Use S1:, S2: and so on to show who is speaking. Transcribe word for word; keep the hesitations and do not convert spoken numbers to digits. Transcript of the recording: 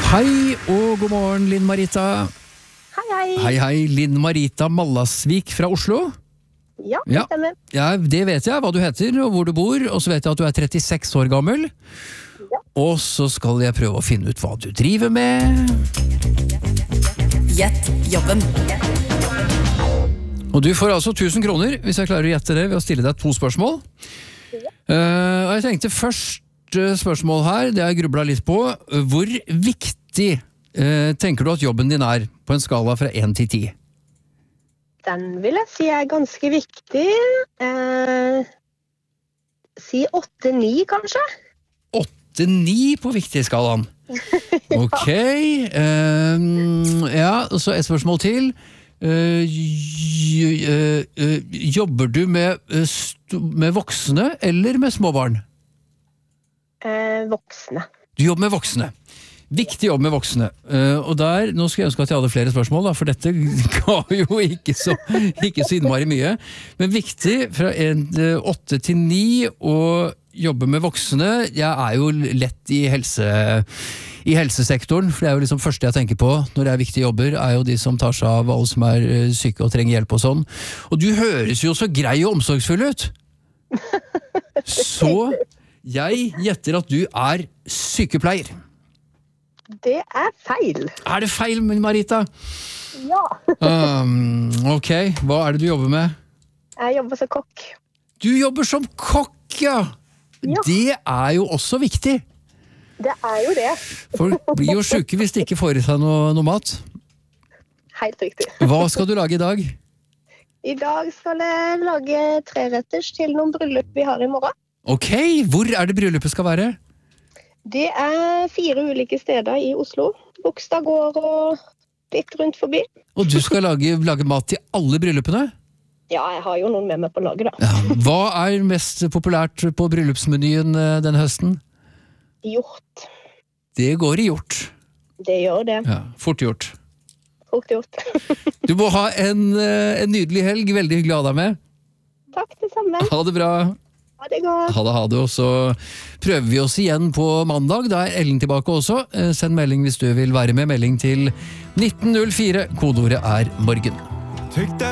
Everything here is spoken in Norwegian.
S1: Hei og god morgen, Linn Marita.
S2: Hei, hei.
S1: Hei, hei, Linn Marita Mallasvik fra Oslo.
S2: Ja, det
S1: Ja.
S2: stemmer.
S1: Ja, det vet jeg, hva du heter og hvor du bor, og så vet jeg at du er trettiseks år gammel.
S2: Ja.
S1: Og så skal jeg prøve å finne ut hva du driver med.
S3: Gjett jobben.
S1: Og du får altså tusen kroner hvis jeg klarer å gjette det ved å stille deg to spørsmål.
S2: Ja.
S1: Eh, og jeg tenkte først eh, spørsmål her, det har jeg grublet litt på. Hvor viktig eh, tenker du at jobben din er på en skala fra én til ti?
S2: Den vil jeg si er ganske viktig. Eh, si åtte ni, kanskje?
S1: åtte ni på viktigskalaen. Ok. Eh, ja, så et spørsmål til. Eh, j- eh, eh, jobber du med, eh, sto- med voksne eller med små barn?
S2: Eh, voksne.
S1: Du jobber med voksne. Viktig jobb med voksne. Uh, og der, nå skulle jeg ønske at jeg hadde flere spørsmål, da, for dette ga jo ikke så, ikke så innmari mye. Men viktig fra åtte til ni å jobbe med voksne. Jeg er jo lett i, helse, i helsesektoren, for det er jo liksom første jeg tenker på når det er viktige jobber, er jo de som tar seg av alle som er uh, syke og trenger hjelp og sånn. Og du høres jo så grei og omsorgsfull ut! Så jeg gjetter at du er sykepleier.
S2: Det er feil.
S1: Er det feil, Marita?
S2: Ja.
S1: Um, ok, hva er det du jobber med?
S2: Jeg jobber som kokk.
S1: Du jobber som kokk, ja!
S2: Ja.
S1: Det er jo også viktig.
S2: Det er jo det.
S1: Folk blir jo syke hvis de ikke får i seg noe, noe mat.
S2: Helt riktig.
S1: Hva skal du lage i dag?
S2: I dag skal jeg lage treretters til noen bryllup vi har i morgen.
S1: Ok, hvor er det bryllupet skal være?
S2: Det er fire ulike steder i Oslo. Bogstad gård og litt rundt forbi.
S1: Og du skal lage, lage mat til alle bryllupene?
S2: Ja, jeg har jo noen med meg på laget da.
S1: Ja. Hva er mest populært på bryllupsmenyen eh, denne høsten?
S2: Hjort.
S1: Det går i hjort.
S2: Det gjør det.
S1: Ja, fort gjort.
S2: Fort gjort.
S1: Du må ha en, eh, en nydelig helg, veldig hyggelig å ha deg med.
S2: Takk, det samme.
S1: Ha det bra.
S2: Ha det godt.
S1: Ha det, ha det, og så prøver vi oss igjen på mandag. Da er Ellen tilbake også. Eh, Send melding hvis du vil være med. Melding til nitten null fire. Kodeordet er morgen.